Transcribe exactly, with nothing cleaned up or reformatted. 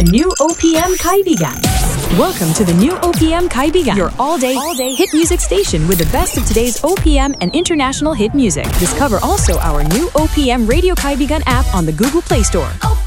the new O P M Kaibigan. Welcome to the new O P M Kaibigan, your all-day, all-day hit music station with the best of today's O P M and international hit music. Discover also our new O P M Radio Kaibigan app on the Google Play Store.